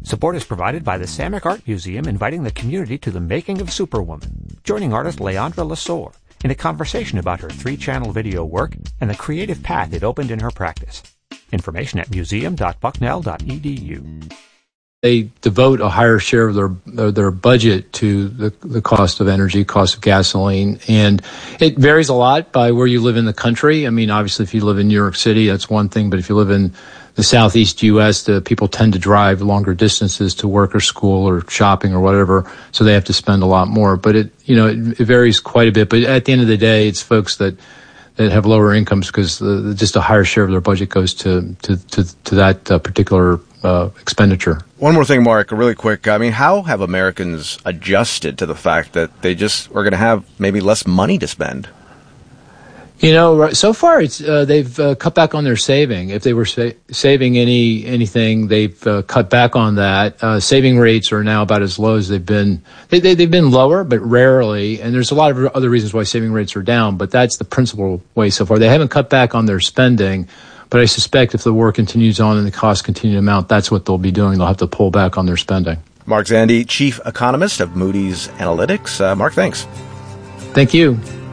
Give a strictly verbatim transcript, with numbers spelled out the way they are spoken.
Support is provided by the Samick Art Museum, inviting the community to the making of Superwoman, joining artist Leandra Lesueur in a conversation about her three-channel video work and the creative path it opened in her practice. Information at museum dot bucknell dot e d u. They devote a higher share of their their budget to the, the cost of energy, cost of gasoline, and it varies a lot by where you live in the country. I mean, obviously, if you live in New York City, that's one thing, but if you live in the Southeast U S, the people tend to drive longer distances to work or school or shopping or whatever, so they have to spend a lot more. But it, you know, it, it varies quite a bit. But at the end of the day, it's folks that that have lower incomes because the, just a higher share of their budget goes to to to, to that uh, particular uh, expenditure. One more thing, Mark, really quick. I mean, how have Americans adjusted to the fact that they just are going to have maybe less money to spend? You know, so far it's uh, they've uh, cut back on their saving. If they were sa- saving any anything, they've uh, cut back on that. Uh, saving rates are now about as low as they've been. They, they, they've been lower, but rarely. And there's a lot of other reasons why saving rates are down, but that's the principal way so far. They haven't cut back on their spending, but I suspect if the war continues on and the costs continue to mount, that's what they'll be doing. They'll have to pull back on their spending. Mark Zandi, Chief Economist of Moody's Analytics. Uh, Mark, thanks. Thank you.